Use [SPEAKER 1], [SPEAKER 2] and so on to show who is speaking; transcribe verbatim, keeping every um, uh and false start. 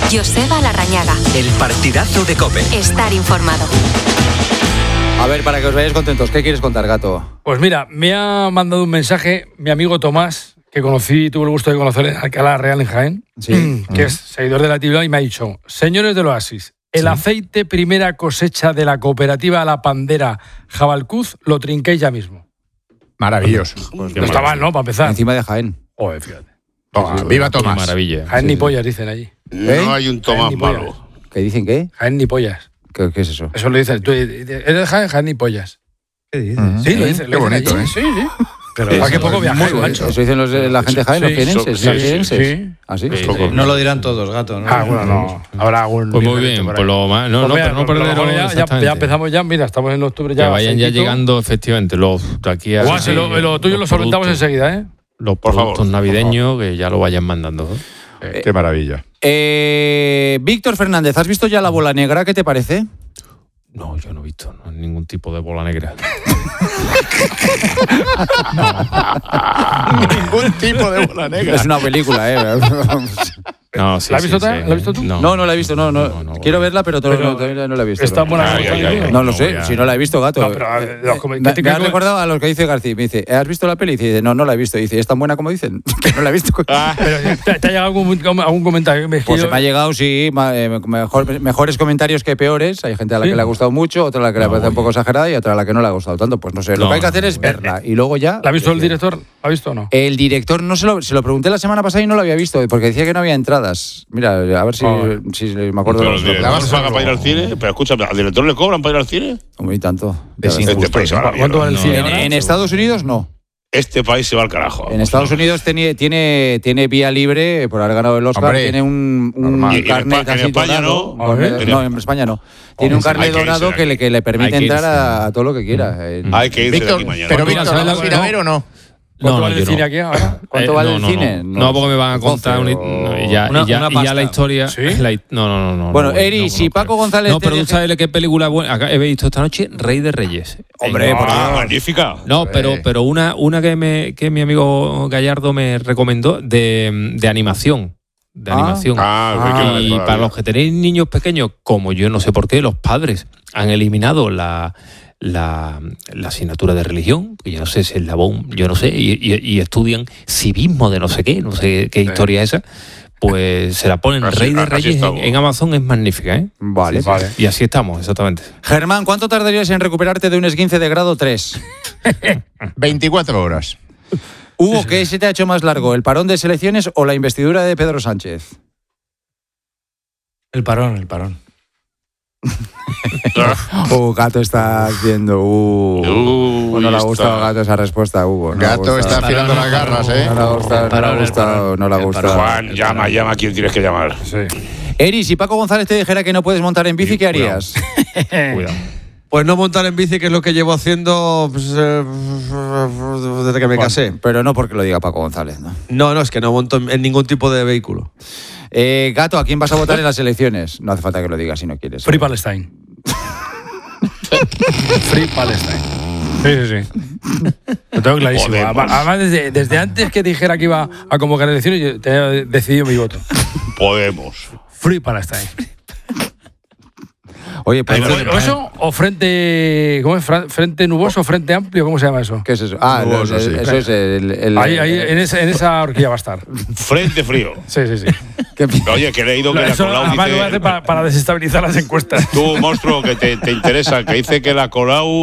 [SPEAKER 1] Joseba Larrañaga.
[SPEAKER 2] El partidazo de COPE.
[SPEAKER 1] Estar informado.
[SPEAKER 3] A ver, para que os vayáis contentos, ¿qué quieres contar, Gato?
[SPEAKER 4] Pues mira, me ha mandado un mensaje mi amigo Tomás, que conocí, tuve el gusto de conocer en Alcalá Real, en Jaén,
[SPEAKER 3] Sí.
[SPEAKER 4] que es seguidor de la actividad, y me ha dicho: señores del Oasis, el
[SPEAKER 3] Sí.
[SPEAKER 4] aceite primera cosecha de la cooperativa La Pandera Jabalcuz lo trinquéis ya mismo.
[SPEAKER 5] Maravilloso.
[SPEAKER 4] Pues no está mal, ¿no? Para empezar.
[SPEAKER 3] Encima de Jaén.
[SPEAKER 4] Joder, fíjate.
[SPEAKER 5] Toma, viva Tomás.
[SPEAKER 6] Maravilla.
[SPEAKER 4] Jaén
[SPEAKER 6] Sí,
[SPEAKER 4] ni
[SPEAKER 6] sí.
[SPEAKER 4] pollas, dicen allí.
[SPEAKER 3] ¿Eh?
[SPEAKER 7] No hay un Tomás
[SPEAKER 4] Jaén ni pollas.
[SPEAKER 7] malo.
[SPEAKER 3] ¿Qué dicen qué?
[SPEAKER 4] Jaén ni pollas.
[SPEAKER 3] ¿Qué, qué es eso?
[SPEAKER 4] Eso lo dicen. Tú, ¿eres de Jaén? Jaén ni pollas.
[SPEAKER 5] ¿Qué dices?
[SPEAKER 3] Uh-huh.
[SPEAKER 4] Sí, lo
[SPEAKER 3] ¿Eh?
[SPEAKER 4] dicen.
[SPEAKER 5] Qué
[SPEAKER 4] lo dicen
[SPEAKER 5] bonito,
[SPEAKER 4] allí.
[SPEAKER 5] ¿eh?
[SPEAKER 4] Sí, sí. Pero
[SPEAKER 7] Sí,
[SPEAKER 4] ¿a qué
[SPEAKER 7] sí,
[SPEAKER 4] poco
[SPEAKER 7] sí,
[SPEAKER 4] viajáis,
[SPEAKER 7] muy
[SPEAKER 4] macho?
[SPEAKER 3] ¿Eso dicen los de la gente de Jaén, los
[SPEAKER 4] Sí,
[SPEAKER 3] jienenses?
[SPEAKER 7] sí,
[SPEAKER 3] ¿Los
[SPEAKER 7] sí,
[SPEAKER 3] jienenses?
[SPEAKER 4] sí.
[SPEAKER 3] ¿Ah, sí?
[SPEAKER 7] Sí, sí.
[SPEAKER 8] No lo dirán todos, Gato, ¿no?
[SPEAKER 4] Ah, bueno, no. Habrá algún...
[SPEAKER 6] Pues muy
[SPEAKER 4] diferente
[SPEAKER 6] bien,
[SPEAKER 4] por ahí.
[SPEAKER 6] pues lo más. No,
[SPEAKER 4] Pues
[SPEAKER 6] no,
[SPEAKER 4] mira,
[SPEAKER 6] pero no
[SPEAKER 4] pues a lo
[SPEAKER 6] perder.
[SPEAKER 4] mejor ya, ya, ya empezamos ya, mira, estamos en octubre ya.
[SPEAKER 6] Que vayan ya
[SPEAKER 4] aceitito.
[SPEAKER 6] llegando, efectivamente, los de aquí a.
[SPEAKER 4] Guau, si lo, lo tuyo lo solventamos
[SPEAKER 6] productos-
[SPEAKER 4] enseguida, ¿eh?
[SPEAKER 6] Los
[SPEAKER 7] Por favor,
[SPEAKER 6] productos navideños que ya lo vayan mandando. ¿eh?
[SPEAKER 5] Qué maravilla.
[SPEAKER 3] Eh, Víctor Fernández, ¿has visto ya La Bola Negra? ¿Qué te parece?
[SPEAKER 6] No, yo no he visto no, ningún tipo de bola negra.
[SPEAKER 5] Ningún tipo de bola negra.
[SPEAKER 3] Es una película, ¿eh?
[SPEAKER 6] No, sí,
[SPEAKER 4] ¿La has
[SPEAKER 6] sí,
[SPEAKER 4] visto
[SPEAKER 6] sí.
[SPEAKER 4] tú? ¿La has visto tú?
[SPEAKER 6] No,
[SPEAKER 3] No, no la he visto, no, no.
[SPEAKER 6] No, no,
[SPEAKER 3] Quiero
[SPEAKER 6] no.
[SPEAKER 3] verla, pero, todo-
[SPEAKER 4] Pero
[SPEAKER 3] no, todavía no la he visto.
[SPEAKER 4] Está
[SPEAKER 3] no.
[SPEAKER 4] buena.
[SPEAKER 7] Ay,
[SPEAKER 4] como
[SPEAKER 7] ay,
[SPEAKER 4] está
[SPEAKER 7] ay,
[SPEAKER 4] ahí.
[SPEAKER 3] No lo
[SPEAKER 6] No
[SPEAKER 3] sé,
[SPEAKER 6] voy a-
[SPEAKER 3] si no la he visto, Gato.
[SPEAKER 4] No, pero a ver, los comen-
[SPEAKER 3] me,
[SPEAKER 4] ¿qué-
[SPEAKER 3] me
[SPEAKER 4] qué-
[SPEAKER 3] ha recordado a lo que dice García. Me dice, ¿has visto la peli? Y dice, no, no la he visto. Y dice, ¿es tan buena como dicen? Que no la he visto.
[SPEAKER 4] Pero ¿te, te ha llegado algún, algún comentario? Me
[SPEAKER 3] Pues
[SPEAKER 4] yo-
[SPEAKER 3] me ha llegado, sí, ma- eh, mejor- mejores comentarios que peores. Hay gente a la
[SPEAKER 4] ¿Sí?
[SPEAKER 3] que le ha gustado mucho, otra a la que le
[SPEAKER 6] No,
[SPEAKER 3] parece un
[SPEAKER 6] oye.
[SPEAKER 3] poco exagerada y otra a la que no le ha gustado tanto. Pues no sé, lo
[SPEAKER 6] No,
[SPEAKER 3] que hay que hacer
[SPEAKER 6] no,
[SPEAKER 3] es
[SPEAKER 6] no.
[SPEAKER 3] verla. Y luego ya...
[SPEAKER 4] ¿La ha visto el
[SPEAKER 3] decir.
[SPEAKER 4] director? ¿La ha visto o no?
[SPEAKER 3] El director no se lo, se lo pregunté la semana pasada y no lo había visto, porque decía que no había entradas. Mira, a ver si,
[SPEAKER 4] Joder.
[SPEAKER 3] si me acuerdo.
[SPEAKER 7] Pero
[SPEAKER 3] de
[SPEAKER 7] el
[SPEAKER 3] los
[SPEAKER 7] director
[SPEAKER 3] nombres.
[SPEAKER 7] paga para ir al cine. Pero escúchame, ¿al director le cobran para ir al cine?
[SPEAKER 3] Muy tanto.
[SPEAKER 5] Es
[SPEAKER 3] Ya ves.
[SPEAKER 7] Este país se va a la
[SPEAKER 4] ¿Cuánto vale el
[SPEAKER 7] mierda.
[SPEAKER 4] cine
[SPEAKER 3] En,
[SPEAKER 4] ahora?
[SPEAKER 3] en Estados Unidos no.
[SPEAKER 7] Este país se va al carajo.
[SPEAKER 3] En Estados Unidos tiene, tiene, tiene vía libre por haber ganado el Oscar.
[SPEAKER 5] Hombre,
[SPEAKER 3] tiene un, un
[SPEAKER 5] normal.
[SPEAKER 7] Y en
[SPEAKER 3] carnet
[SPEAKER 7] Espa- en
[SPEAKER 3] así
[SPEAKER 7] España
[SPEAKER 3] dorado.
[SPEAKER 7] no.
[SPEAKER 4] A ver.
[SPEAKER 3] Carnet- no, en España no. Tiene un
[SPEAKER 7] Hay
[SPEAKER 3] carnet
[SPEAKER 7] que irse
[SPEAKER 3] dorado
[SPEAKER 7] de
[SPEAKER 3] que le, que le permite
[SPEAKER 6] Hay que
[SPEAKER 3] entrar
[SPEAKER 6] irse.
[SPEAKER 3] a, a todo lo que quiera. Eh,
[SPEAKER 7] Hay que irse de
[SPEAKER 5] Víctor,
[SPEAKER 7] aquí mañana.
[SPEAKER 5] pero
[SPEAKER 6] Mira,
[SPEAKER 5] Víctor,
[SPEAKER 6] ¿sabes
[SPEAKER 5] ¿la
[SPEAKER 6] la-
[SPEAKER 5] vas a ir a
[SPEAKER 6] no.
[SPEAKER 5] ver o no?
[SPEAKER 4] ¿Cuánto
[SPEAKER 6] No,
[SPEAKER 4] vale
[SPEAKER 6] yo
[SPEAKER 4] el
[SPEAKER 6] no.
[SPEAKER 4] cine aquí ahora?
[SPEAKER 3] ¿Cuánto
[SPEAKER 6] Eh,
[SPEAKER 3] vale
[SPEAKER 6] no,
[SPEAKER 3] el
[SPEAKER 6] no,
[SPEAKER 3] cine?
[SPEAKER 6] No, no, porque me van a contar.
[SPEAKER 3] doce
[SPEAKER 6] un-
[SPEAKER 3] o-
[SPEAKER 6] no, y ya,
[SPEAKER 8] Una-
[SPEAKER 6] y ya,
[SPEAKER 8] una
[SPEAKER 6] y ya
[SPEAKER 8] pasta.
[SPEAKER 6] la historia.
[SPEAKER 4] ¿Sí?
[SPEAKER 6] la hi- no, no, no, no.
[SPEAKER 3] Bueno,
[SPEAKER 6] no,
[SPEAKER 3] Eri,
[SPEAKER 6] no,
[SPEAKER 3] si
[SPEAKER 6] no
[SPEAKER 3] Paco
[SPEAKER 6] creo.
[SPEAKER 3] González
[SPEAKER 6] No,
[SPEAKER 3] te
[SPEAKER 6] pero tú
[SPEAKER 3] deje-
[SPEAKER 6] sabes de qué película buena. Acá he visto esta noche Rey de Reyes.
[SPEAKER 3] Hombre,
[SPEAKER 6] En-
[SPEAKER 3] por
[SPEAKER 7] Ah,
[SPEAKER 3] Dios.
[SPEAKER 7] magnífica.
[SPEAKER 6] No, pero, pero una, una que, me, que mi amigo Gallardo me recomendó de, de animación. De
[SPEAKER 3] Ah.
[SPEAKER 6] animación.
[SPEAKER 7] Ah,
[SPEAKER 3] Ah,
[SPEAKER 7] qué bueno,
[SPEAKER 6] Y
[SPEAKER 7] todavía.
[SPEAKER 6] para los que tenéis niños pequeños, como yo no sé por qué, los padres han eliminado la, la, la asignatura de religión, que yo no sé si es la B O M, yo no sé, y, y- y estudian civismo de no sé qué, no sé qué historia es esa, pues se la ponen
[SPEAKER 7] Así-
[SPEAKER 6] Rey de
[SPEAKER 7] así
[SPEAKER 6] Reyes en,
[SPEAKER 7] estamos.
[SPEAKER 6] en Amazon, es magnífica, ¿eh?
[SPEAKER 3] Vale.
[SPEAKER 4] Vale.
[SPEAKER 6] Y así estamos, exactamente.
[SPEAKER 3] Germán, ¿cuánto tardarías en recuperarte de un esguince de grado tres?
[SPEAKER 5] veinticuatro horas.
[SPEAKER 3] Hugo, ¿qué se te ha hecho más largo? ¿El parón de selecciones o la investidura de Pedro Sánchez?
[SPEAKER 8] El parón, el parón.
[SPEAKER 3] Uh, Gato está haciendo. Uh,
[SPEAKER 7] Uy,
[SPEAKER 3] no le ha
[SPEAKER 7] está.
[SPEAKER 3] gustado a Gato esa respuesta, Hugo. No le ha
[SPEAKER 5] Gato
[SPEAKER 3] gustado.
[SPEAKER 5] está afilando las garras, ¿eh?
[SPEAKER 3] No le ha gustado, no le ha
[SPEAKER 8] parón, el
[SPEAKER 3] gustado,
[SPEAKER 8] parón.
[SPEAKER 3] no le ha
[SPEAKER 8] El
[SPEAKER 3] gustado.
[SPEAKER 7] Juan, llama, llama a quien tienes que llamar.
[SPEAKER 4] Sí.
[SPEAKER 3] Eri, si Paco González te dijera que no puedes montar en bici, ¿qué harías?
[SPEAKER 6] Cuidado.
[SPEAKER 8] Pues no montar en bici, que es lo que llevo haciendo pues, eh, desde que me casé.
[SPEAKER 3] Pero no porque lo diga Paco González, ¿no?
[SPEAKER 8] No, no, es que no monto en, en ningún tipo de vehículo.
[SPEAKER 3] Eh, Gato, ¿a quién vas a votar en las elecciones? No hace falta que lo digas si no quieres.
[SPEAKER 4] Free Palestine. Free Palestine. Sí, sí, sí. Lo tengo clarísimo.
[SPEAKER 7] Podemos.
[SPEAKER 4] Además, además, desde, desde antes que dijera que iba a convocar elecciones, yo tenía decidido mi voto.
[SPEAKER 7] Podemos.
[SPEAKER 4] Free Palestine.
[SPEAKER 3] Oye, pues,
[SPEAKER 7] Ay,
[SPEAKER 4] ¿O eso o frente, ¿cómo es? Fra- ¿Frente nuboso o frente amplio? ¿Cómo se llama eso?
[SPEAKER 3] ¿qué es eso? Ah,
[SPEAKER 5] No,
[SPEAKER 3] el-
[SPEAKER 5] eso sí.
[SPEAKER 3] el- eso es el... el-
[SPEAKER 4] Ahí, ahí, en, esa, en esa horquilla va a estar.
[SPEAKER 7] Frente frío.
[SPEAKER 4] Sí, sí, sí.
[SPEAKER 3] ¿Qué pi-
[SPEAKER 7] Oye, que he leído que la
[SPEAKER 4] Eso,
[SPEAKER 7] Colau
[SPEAKER 4] además lo voy a
[SPEAKER 7] dice...
[SPEAKER 4] hacer para, para desestabilizar las encuestas.
[SPEAKER 7] Tú, monstruo, que te, te interesa, que dice que la Colau